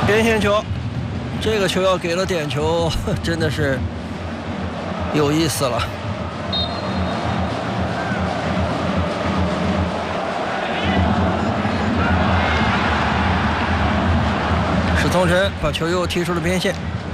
边线球，这个球要给了点球，真的是有意思了。史宗辰把球又踢出了边线。